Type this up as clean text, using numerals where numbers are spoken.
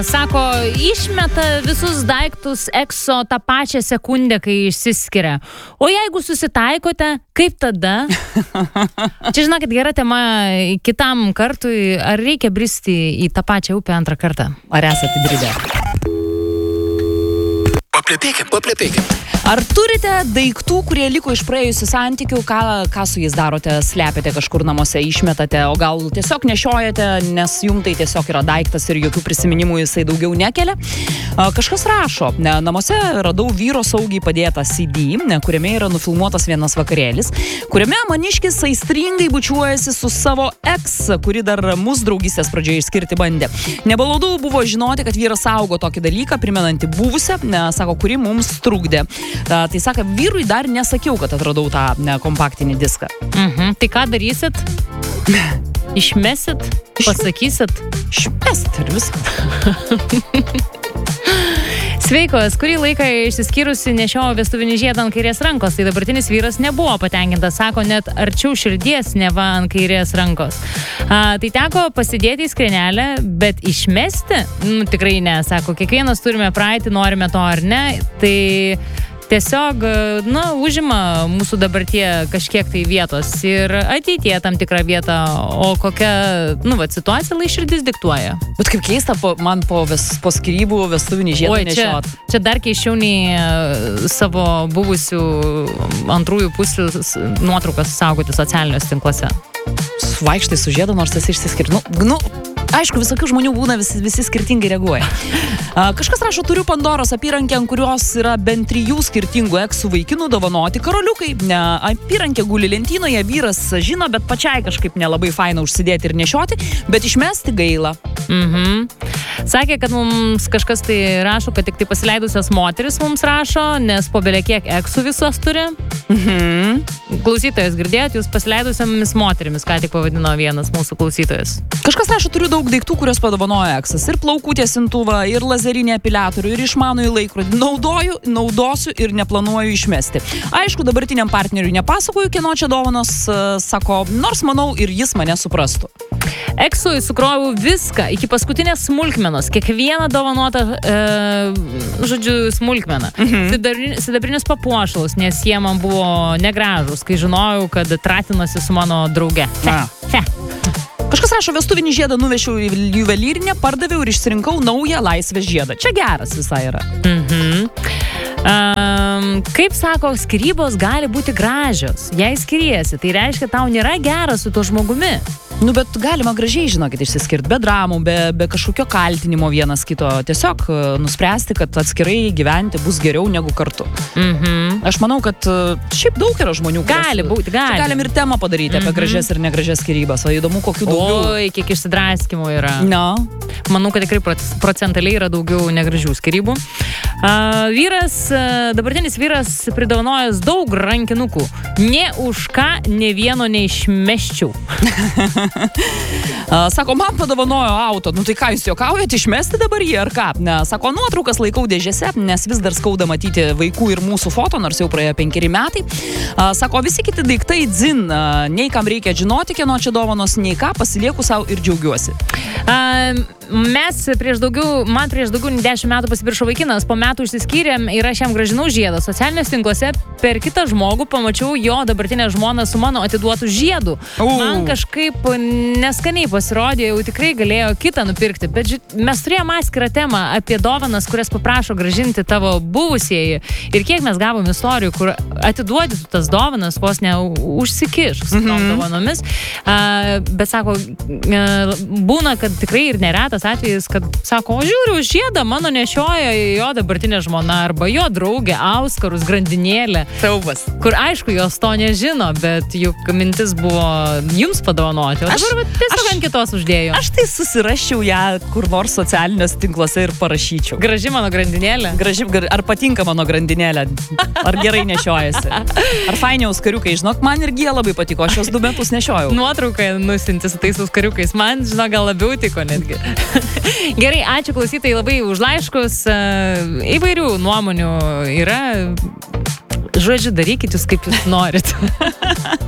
Sako, išmeta visus daiktus ekso tą pačią sekundę, kai išsiskiria. O jeigu susitaikote, kaip tada? Čia, žinokit, gera tema kitam kartui. Ar reikia bristi į tą pačią upę antrą kartą? Ar esate įbridę? Paplepėkim. Ar turite daiktų, kurie liko iš praėjusių santykių, ką su jais darote, slepiate kažkur namuose, išmetate, o gal tiesiog nešiojate, nes jums tai tiesiog yra daiktas ir jokių prisiminimų jisai daugiau nekelia? Kažkas rašo, namuose radau vyro saugiai padėtą CD, kuriame yra nufilmuotas vienas vakarėlis, kuriame maniškis aistringai bučiuojasi su savo ex, kuri dar mus draugystės pradžioje išskirti bandė. Nebalaudu buvo žinoti, kad vyras saugo tokį dalyką, primenantį buvusią, sako, kuri mums trukdė. Tai sako, vyrui dar nesakiau, kad atradau tą kompaktinį diską. Tai ką darysit? Išmesit? Pasakysit? Išmesit ir viską. Sveikos, kurį laiką išsiskyrusi nešiojo vestuvinį žiedą ant kairės rankos, tai dabartinis vyras nebuvo patenkintas, sako, net arčiau širdies neva ant kairės rankos. Tai teko pasidėti į skrenelę, bet išmesti? Tikrai ne, sako, kiekvienas turime praeitį, norime to ar ne, tai tiesiog, užima mūsų dabartie kažkiek tai vietos ir ateitie tam tikrą vietą, o kokia, situacija lai širdis diktuoja. Bet kaip keista, man po skyrybų vestuvinį žiedą nešiot. Čia dar keisčiau nei savo buvusių antrųjų pusių nuotraukas saugoti socialiniuose tinkluose. Vaikštai su žiedu, nors esi išsiskiri. Aišku, visokių žmonių būna, visi skirtingai reaguoja. Kažkas rašo, turiu Pandoros apyrankę, ant kurios yra bent 3 skirtingų eksų vaikinų dovanoti karoliukai. Apyrankė guli lentynoje, vyras žino, bet pačiai kažkaip nelabai faina užsidėti ir nešioti, bet išmesti gaila. Sakė, kad mums kažkas tai rašo, kad tik tai pasileidusios moteris mums rašo, nes po belekiek eksų visos turi. Klausytojas, girdėjot, jūs pasileidusiamis moterimis, ką tik pavadino vienas mūsų klausytojas. Kažkas rašo, turiu daug daiktų, kurios padovanojo eksas. Ir plaukų tiesintuvą, ir lazerinį epiliatorių, ir išmanųjį laikrodį. Naudosiu ir neplanuoju išmesti. Aišku, dabartiniam partneriui nepasakoju, kieno čia dovanos, sako, nors manau ir jis mane suprastų. Eksui sukroviau viską, iki paskutinės smulkmenos, kiekvieną dovanotą, smulkmeną. Sidabrinius papuošalus, nes jie man buvo negražus, kai žinojau, kad tratinosi su mano drauge. Kažkas rašo, vestuvinį žiedą nuvešiau į juvelyrinę, pardaviau ir išsirinkau naują laisvės žiedą. Čia geras visai yra. Kaip sako, skyrybos gali būti gražios. Jei skiriesi, tai reiškia, tau nėra geras su tuo žmogumi. Bet galima gražiai, žinokit, išsiskirti, be dramų, be kažkokio kaltinimo vienas kito. Tiesiog nuspręsti, kad atskirai gyventi bus geriau negu kartu. Aš manau, kad šiaip daug yra žmonių. Gali būti. Galim ir temą padaryti apie gražias ir negražias skyrybas. O įdomu, kokių daugiau. Oi, kiek išsidraskimų yra. Manau, kad tikrai procentaliai yra daugiau negražių skyrybų. Dabartinis vyras pridovanojęs daug rankinukų. Ne už ką, ne vieno neišmesčiau. Sako, man padovanojo auto. Tai ką, jūs juokaujate, išmesti dabar jį ar ką? Sako, nuotraukas laikau dėžėse, nes vis dar skauda matyti vaikų ir mūsų foto, nors jau praėjo 5 metai. Sako, visi kiti daiktai dzin, nei kam reikia žinoti, kieno čia dovanos, nei ką, pasilieku savo ir džiaugiuosi. Man prieš daugiau nei 10 metų pasipiršo vaikinas, po metų išsiskyrėm ir aš jam grąžinau žiedą. Socialiniuose tinkluose per kitą žmogų pamačiau jo dabartinę žmoną su mano atiduotų žiedų. Man kažkaip neskaniai pasirodė, jau tikrai galėjo kitą nupirkti, bet mes turėjome atskirą temą apie dovanas, kurias paprašo grąžinti tavo buvusieji. Ir kiek mes gavom istorijų, kur atiduodi tas dovanas, vos ne užsikiš su tom dovanomis. Bet sako, būna, kad tikrai ir neretas atvejis, kad sako, o žiūriu, žiedą mano nešioja jo dabartinė žmona arba jo draugė, auskarus, grandinėlė. Siaubas. Kur aišku, jos to nežino, bet juk mintis buvo jums padovanoti. O dabar tiesiog ant kitos uždėjau. Aš tai susiraščiau ją kur nors socialiniuose tinkluose ir parašyčiau. Graži mano grandinėlė. Ar patinka mano grandinėlė? Ar gerai nešiojasi? Ar fainiai auskariukai? Žinok, man irgi jie labai patiko. Aš jos 2 metus nešiojau. Nuotrauką nusinti su tais auskariukais. Man, žinok, gal labiau tiko netgi. Gerai, ačiū klausytojai labai už laiškus. Įvairių nuomonių yra. Žodžiu, darykit jūs kaip jūs norit.